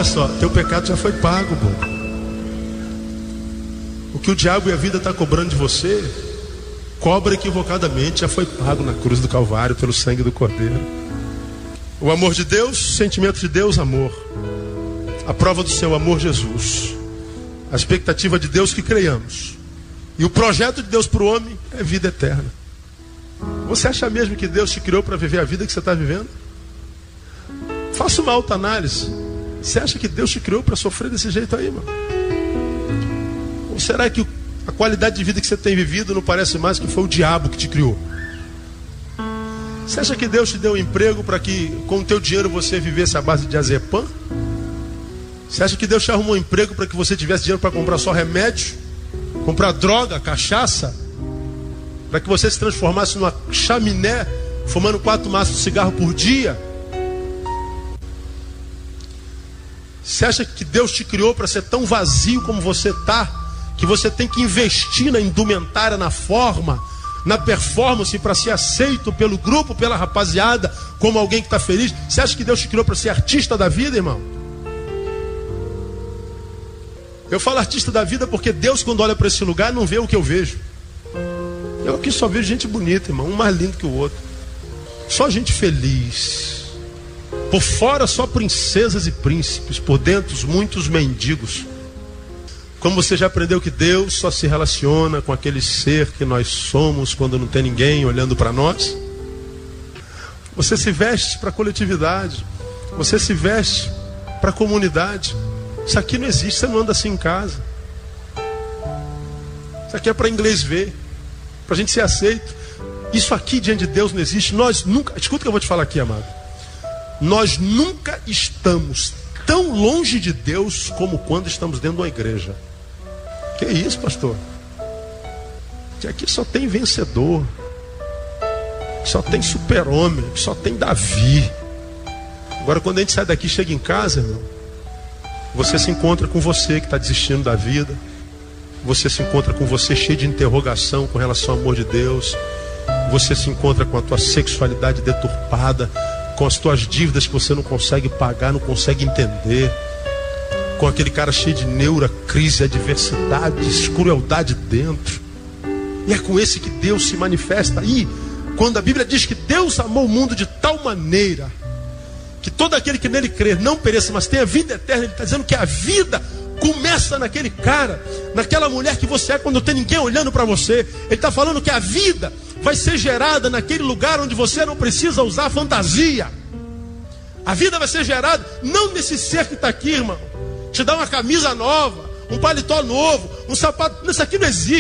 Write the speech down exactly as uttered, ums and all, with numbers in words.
olha só, teu pecado já foi pago, bom. O que o diabo e a vida estão cobrando de você, cobra equivocadamente, já foi pago na cruz do Calvário pelo sangue do Cordeiro. O amor de Deus, o sentimento de Deus, amor. A prova do seu amor, Jesus. A expectativa de Deus que creiamos. E o projeto de Deus para o homem é vida eterna. Você acha mesmo que Deus te criou para viver a vida que você está vivendo? Faça uma autoanálise. Você acha que Deus te criou para sofrer desse jeito aí, mano? Ou será que a qualidade de vida que você tem vivido não parece mais que foi o diabo que te criou? Você acha que Deus te deu um emprego para que com o teu dinheiro você vivesse à base de azepam? Você acha que Deus te arrumou um emprego para que você tivesse dinheiro para comprar só remédio? Comprar droga, cachaça? Para que você se transformasse numa chaminé, fumando quatro maços de cigarro por dia? Você acha que Deus te criou para ser tão vazio como você está? Que você tem que investir na indumentária, na forma, na performance para ser aceito pelo grupo, pela rapaziada, como alguém que está feliz? Você acha que Deus te criou para ser artista da vida, irmão? Eu falo artista da vida porque Deus, quando olha para esse lugar, não vê o que eu vejo. Eu aqui só vejo gente bonita, irmão, um mais lindo que o outro. Só gente feliz. Por fora só princesas e príncipes, por dentro muitos mendigos. Como você já aprendeu que Deus só se relaciona com aquele ser que nós somos quando não tem ninguém olhando para nós? Você se veste para a coletividade. Você se veste para a comunidade. Isso aqui não existe, você não anda assim em casa. Isso aqui é para inglês ver, para a gente ser aceito. Isso aqui diante de Deus não existe. Nós nunca, escuta o que eu vou te falar aqui, amado. Nós nunca estamos tão longe de Deus como quando estamos dentro de uma igreja. Que isso, pastor? Que aqui só tem vencedor, só tem super-homem, só tem Davi. Agora quando a gente sai daqui e chega em casa, irmão, você se encontra com você que está desistindo da vida. Você se encontra com você cheio de interrogação com relação ao amor de Deus. Você se encontra com a tua sexualidade deturpada, com as tuas dívidas que você não consegue pagar, não consegue entender, com aquele cara cheio de neura, crise, adversidade, crueldade dentro. E é com esse que Deus se manifesta aí, quando a Bíblia diz que Deus amou o mundo de tal maneira que todo aquele que nele crer não pereça, mas tenha vida eterna. Ele está dizendo que a vida começa naquele cara, naquela mulher que você é quando não tem ninguém olhando para você. Ele está falando que a vida vai ser gerada naquele lugar onde você não precisa usar fantasia. A vida vai ser gerada não nesse ser que está aqui, irmão. Te dá uma camisa nova, um paletó novo, um sapato. Isso aqui não existe.